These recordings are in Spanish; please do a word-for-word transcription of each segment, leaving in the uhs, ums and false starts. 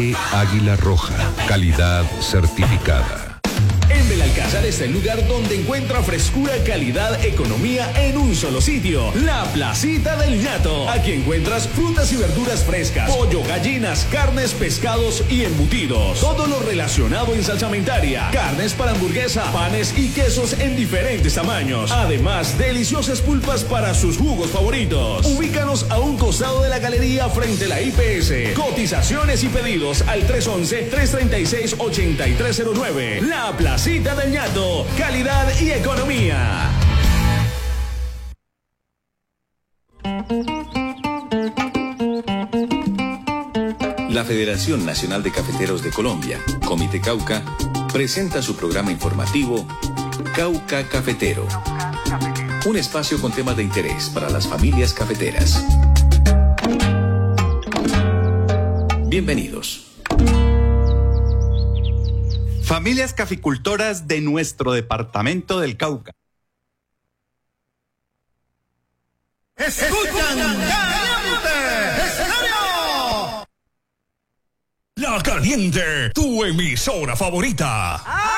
Águila Roja, calidad certificada. En Belalcázar está el lugar donde encuentra frescura, calidad, economía en un solo sitio. La Placita del Ñato. Aquí encuentras frutas y verduras frescas, pollo, gallinas, carnes, pescados y embutidos. Todo lo relacionado en salsamentaria, carnes para hamburguesa, panes y quesos en diferentes tamaños. Además, deliciosas pulpas para sus jugos favoritos. Ubícanos a un costado de la galería frente a la I P S. Cotizaciones y pedidos al tres once, tres treinta y seis, ochenta y tres cero nueve. La Placita del Ñato, calidad y economía. La Federación Nacional de Cafeteros de Colombia, Comité Cauca, presenta su programa informativo Cauca Cafetero, un espacio con temas de interés para las familias cafeteras. Bienvenidos. Familias caficultoras de nuestro departamento del Cauca. ¡Escuchan Caliente Estéreo! La Caliente, tu emisora favorita. ¡Ah!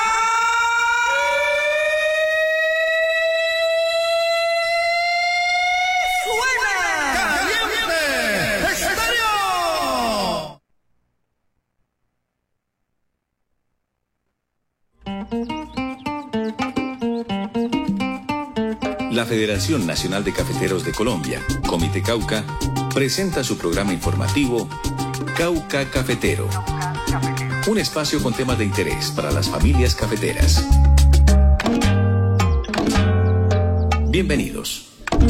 La Federación Nacional de Cafeteros de Colombia, Comité Cauca, presenta su programa informativo Cauca Cafetero, un espacio con temas de interés para las familias cafeteras. Bienvenidos.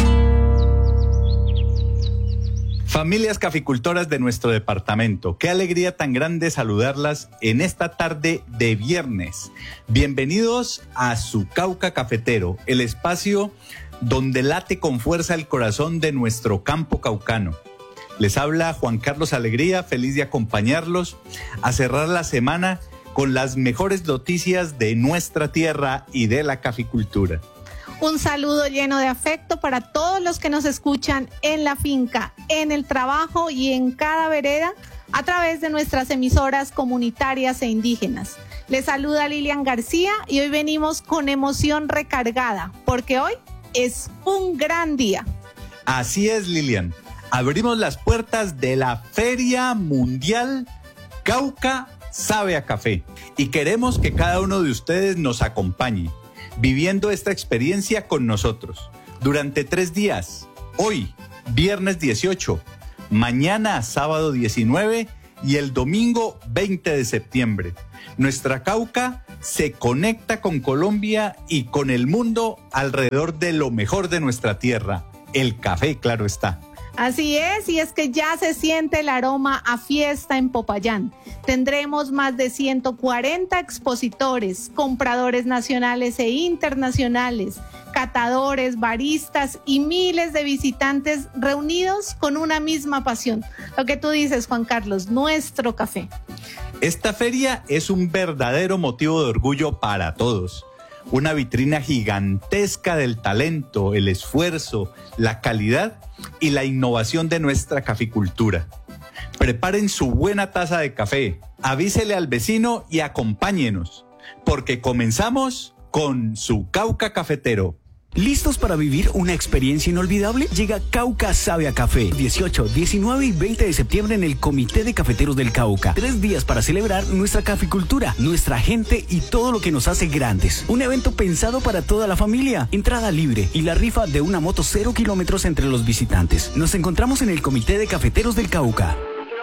Familias caficultoras de nuestro departamento, qué alegría tan grande saludarlas en esta tarde de viernes. Bienvenidos a su Cauca Cafetero, el espacio donde late con fuerza el corazón de nuestro campo caucano. Les habla Juan Carlos Alegría, feliz de acompañarlos a cerrar la semana con las mejores noticias de nuestra tierra y de la caficultura. Un saludo lleno de afecto para todos los que nos escuchan en la finca, en el trabajo y en cada vereda a través de nuestras emisoras comunitarias e indígenas. Les saluda Lilian García y hoy venimos con emoción recargada porque hoy es un gran día. Así es, Lilian. Abrimos las puertas de la Feria Mundial Cauca Sabe a Café y queremos que cada uno de ustedes nos acompañe viviendo esta experiencia con nosotros durante tres días, hoy, viernes dieciocho, mañana, sábado diecinueve y el domingo veinte de septiembre. Nuestra Cauca se conecta con Colombia y con el mundo alrededor de lo mejor de nuestra tierra, el café, claro está. Así es, y es que ya se siente el aroma a fiesta en Popayán. Tendremos más de ciento cuarenta expositores, compradores nacionales e internacionales, catadores, baristas y miles de visitantes reunidos con una misma pasión. Lo que tú dices, Juan Carlos, nuestro café. Esta feria es un verdadero motivo de orgullo para todos. Una vitrina gigantesca del talento, el esfuerzo, la calidad y la innovación de nuestra caficultura. Preparen su buena taza de café, avísele al vecino y acompáñenos, porque comenzamos con su Cauca Cafetero. ¿Listos para vivir una experiencia inolvidable? Llega Cauca Sabe a Café, dieciocho, diecinueve y veinte de septiembre en el Comité de Cafeteros del Cauca. Tres días para celebrar nuestra caficultura, nuestra gente y todo lo que nos hace grandes. Un evento pensado para toda la familia, entrada libre y la rifa de una moto cero kilómetros entre los visitantes. Nos encontramos en el Comité de Cafeteros del Cauca.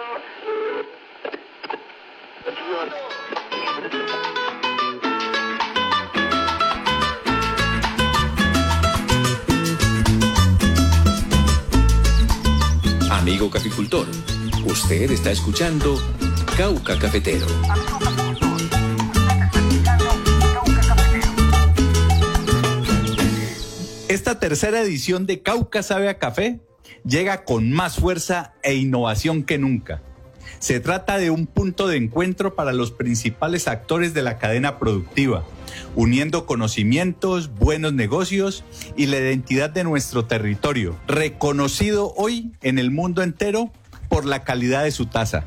Amigo caficultor, usted está escuchando Cauca Cafetero. Esta tercera edición de Cauca Sabe a Café llega con más fuerza e innovación que nunca. Se trata de un punto de encuentro para los principales actores de la cadena productiva, uniendo conocimientos, buenos negocios y la identidad de nuestro territorio, reconocido hoy en el mundo entero por la calidad de su taza.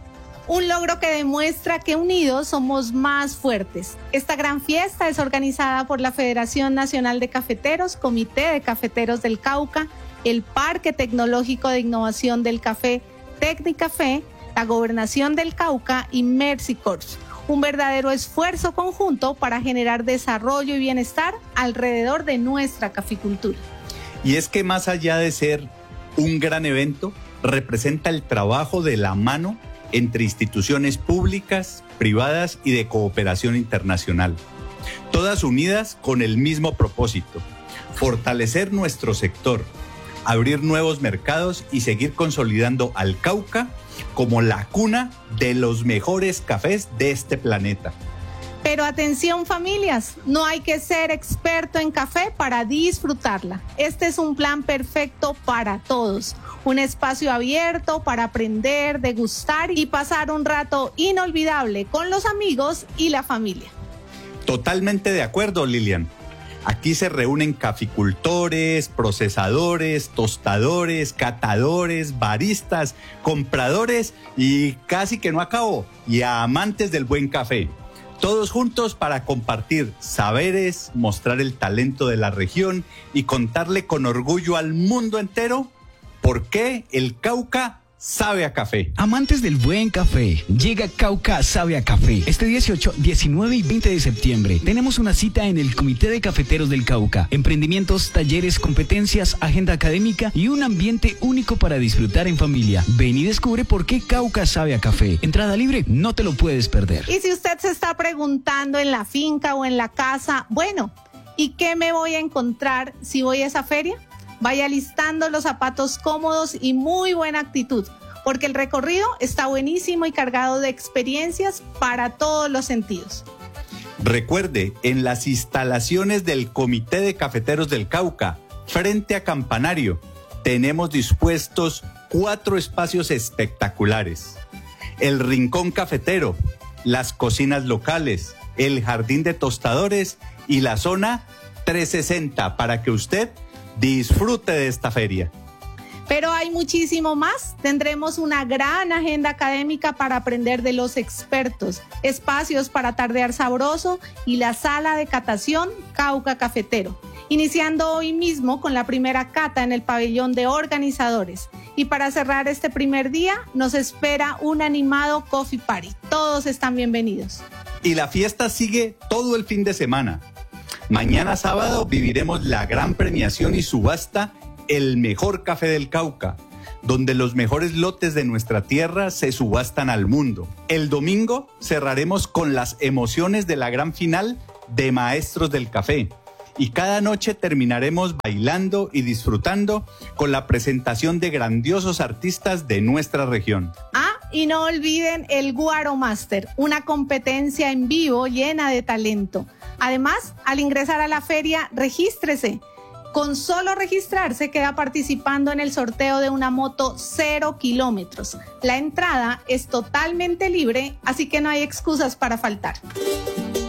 Un logro que demuestra que unidos somos más fuertes. Esta gran fiesta es organizada por la Federación Nacional de Cafeteros, Comité de Cafeteros del Cauca, el Parque Tecnológico de Innovación del Café, Tecnicafé, la Gobernación del Cauca y Mercy Corps. Un verdadero esfuerzo conjunto para generar desarrollo y bienestar alrededor de nuestra caficultura. Y es que más allá de ser un gran evento, representa el trabajo de la mano entre instituciones públicas, privadas y de cooperación internacional, todas unidas con el mismo propósito: fortalecer nuestro sector, abrir nuevos mercados y seguir consolidando al Cauca como la cuna de los mejores cafés de este planeta. Pero atención familias, no hay que ser experto en café para disfrutarla. Este es un plan perfecto para todos. Un espacio abierto para aprender, degustar y pasar un rato inolvidable con los amigos y la familia. Totalmente de acuerdo, Lilian. Aquí se reúnen caficultores, procesadores, tostadores, catadores, baristas, compradores y casi que no acabo, y amantes del buen café. Todos juntos para compartir saberes, mostrar el talento de la región y contarle con orgullo al mundo entero por qué el Cauca sabe a café. Amantes del buen café, llega Cauca Sabe a Café. Este dieciocho, diecinueve y veinte de septiembre tenemos una cita en el Comité de Cafeteros del Cauca. Emprendimientos, talleres, competencias, agenda académica y un ambiente único para disfrutar en familia. Ven y descubre por qué Cauca Sabe a Café. Entrada libre, no te lo puedes perder. Y si usted se está preguntando en la finca o en la casa, bueno, ¿y qué me voy a encontrar si voy a esa feria? Vaya listando los zapatos cómodos y muy buena actitud, porque el recorrido está buenísimo y cargado de experiencias para todos los sentidos. Recuerde, en las instalaciones del Comité de Cafeteros del Cauca, frente a Campanario, tenemos dispuestos cuatro espacios espectaculares: el Rincón Cafetero, las cocinas locales, el Jardín de Tostadores y la zona trescientos sesenta para que usted disfrute de esta feria. Pero hay muchísimo más. Tendremos una gran agenda académica para aprender de los expertos, espacios para tardear sabroso y la sala de catación Cauca Cafetero, iniciando hoy mismo con la primera cata en el pabellón de organizadores. Y para cerrar este primer día nos espera un animado coffee party. Todos están bienvenidos. Y la fiesta sigue todo el fin de semana. Mañana sábado viviremos la gran premiación y subasta El Mejor Café del Cauca, donde los mejores lotes de nuestra tierra se subastan al mundo. El domingo cerraremos con las emociones de la gran final de Maestros del Café. Y cada noche terminaremos bailando y disfrutando con la presentación de grandiosos artistas de nuestra región. Ah, y no olviden el Guaro Master, una competencia en vivo llena de talento. Además, al ingresar a la feria, regístrese. Con solo registrarse queda participando en el sorteo de una moto cero kilómetros. La entrada es totalmente libre, así que no hay excusas para faltar.